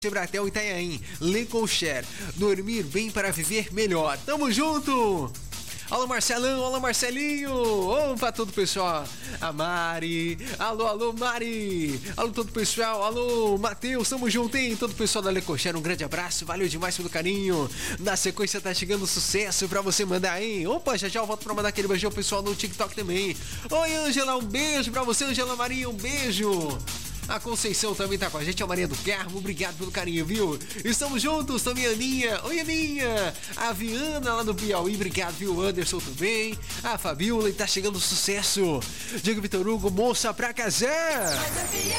Bratel Itanhaém, Leconcher, dormir bem para viver melhor. Tamo junto! Alô Marcelão, alô Marcelinho, opa todo o pessoal, a Mari, alô Mari, alô todo o pessoal, alô Matheus, tamo junto, hein? Todo o pessoal da Leconcher, um grande abraço, valeu demais pelo carinho. Na sequência tá chegando sucesso pra você mandar, hein? Opa, já eu volto pra mandar aquele beijão pessoal no TikTok também. Oi Ângela, um beijo pra você, Ângela Maria, um beijo. A Conceição também tá com a gente, a Maria do Carmo, obrigado pelo carinho, viu? Estamos juntos, também a Aninha, oi Aninha, a Viana lá do Piauí, obrigado, viu? Anderson também, a Fabiola, e tá chegando sucesso. Diego Vitor Hugo, moça pra casar.